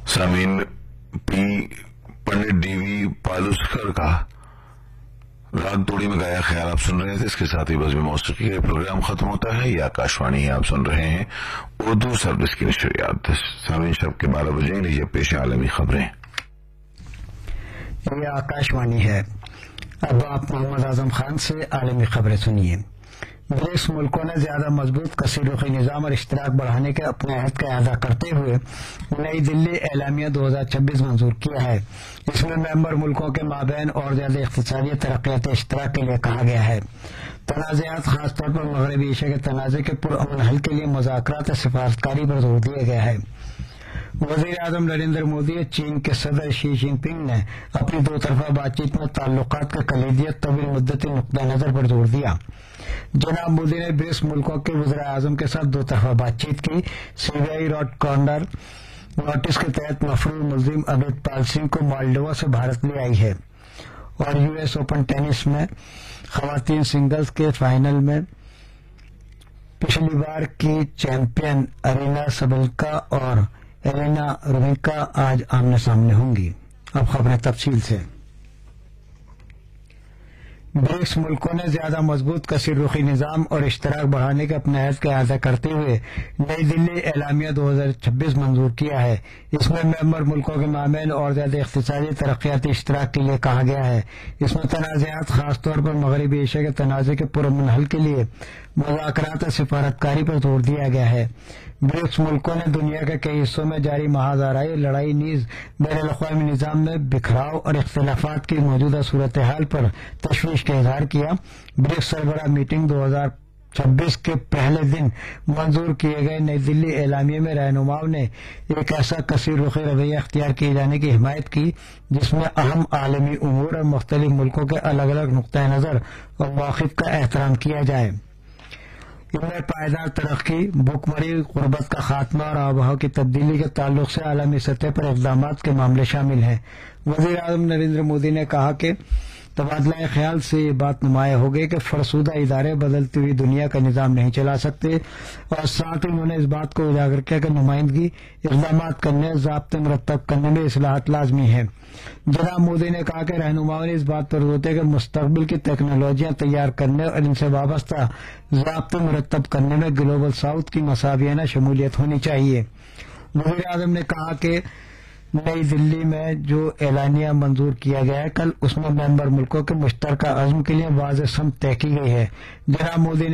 सामीन पी पंडित डीवी पालुस्कर का राग तोड़ी में गाया ख्याल आप सुन रहे थे। इसके साथ ही बस में मौसीकी का प्रोग्राम खत्म होता है। ये आकाशवाणी है, आप सुन रहे हैं उर्दू सर्विस की नशरियात। सामीन शब के 12 बजे लीजिए पेश आलमी खबरें। ये आकाशवाणी है। अब आप मोहम्मद आजम खान से आलमी खबरें सुनिए। ब्रिक्स मुल्कों ने ज्यादा मजबूत कसीर रुखी निजाम और इश्तराक बढ़ाने के अपने अहद का अदा करते हुए नई दिल्ली एलामिया 2026 मंजूर किया है। इसमें मेंबर मुल्कों के माबैन और ज्यादा इख्तिसादी तरक्याती इश्तराक के लिए कहा गया है। तनाज़ात खासतौर पर मगरबी एशिया के तनाज़े के पुरअमन हल के लिए मुज़ाकरात सिफारतकारी पर जोर दिया गया है। वज़ीर आज़म नरेंद्र मोदी और चीन के सदर शी जिनपिंग ने अपनी दो तरफा बातचीत में ताल्लुकात का कलीदियत तवील मुद्दती नुक्ता नजर पर जोर दिया। जनाब मोदी ने ब्रिक्स मुल्कों के वज़ीर आज़म के साथ दो तरफा बातचीत की। सीबीआई रॉड कॉर्नर नोटिस के तहत मफरूर मुलजिम अमित पाल सिंह को मालडोवा से भारत ले आई है। और यूएस ओपन टेनिस में खवातीन सिंगल्स के फाइनल में पिछली बार की चैंपियन अरीना सबलका और एलेना रुबिका आज आमने सामने होंगी। अब खबरें तफसील से। ब्रिक्स मुल्कों ने ज्यादा मजबूत कसीर रुखी निजाम और इश्तराक बढ़ाने के अपने अहद का अदा करते हुए नई दिल्ली एलामिया 2026 मंजूर किया है। इसमें मेंबर मुल्कों के मामैन और ज्यादा इख्तिसादी तरक्याती इश्तराक के लिए कहा गया है। इसमें तनाज़ात खासतौर पर मगरबी एशिया के तनाज़े के पुरअमन हल के लिए मुज़ाकरात सिफारतकारी पर जोर दिया गया है। ब्रिक्स मुल्कों ने दुनिया के कई हिस्सों में जारी महाज़ाराई और लड़ाई नीज बैनुल-अक़वामी निज़ाम में बिखराव और इख्तिलाफात की मौजूदा सूरत हाल पर तशवीश का इजहार किया। ब्रिक्स सरबराह मीटिंग 2026 के पहले दिन मंजूर किए गए नई दिल्ली एलामिया में रहनुमाओं ने एक ऐसा कसीर रुखी रवैया अख्तियार किए जाने की हिमायत की जिसमें अहम आलमी उमूर और मुख्तलिफ मुल्कों के अलग अलग नुक्ता नजर और मौक़िफ़ का एहतराम किया जाए। इनमें पायदार तरक्की, भुखमरी, गुर्बत का खात्मा और आबहवा की तब्दीली के ताल्लुक से आलमी सतह पर इक़दामात के मामले शामिल हैं। वज़ीर आज़म नरेंद्र मोदी ने कहा कि तबादला ख्याल से ये बात नुमाया हो गई कि फरसुदा इदारे बदलती हुई दुनिया का निज़ाम नहीं चला सकते और साथ ही उन्होंने इस बात को उजागर किया कि नुमाइंदगी इक़दामात करने, ज़ाब्ते मुरत्तब करने में इस्लाहात लाजमी है। जनाब मोदी ने कहा कि रहनुमाओं ने इस बात पर जोर दिया कि मुस्तक़बिल की टेक्नोलॉजियां तैयार करने और इनसे वाबस्ता ज़ाब्ते मुरत्तब करने में ग्लोबल साउथ की मसावियाना शमूलियत होनी चाहिए। वज़ीर आज़म ने कहा कि नई दिल्ली में जो एलानिया मंजूर किया गया है कल, उसमें मेंबर मुल्कों के मुश्तरका अज़्म के लिए वाज़ेह समत तय की गई है। जनाब मोदी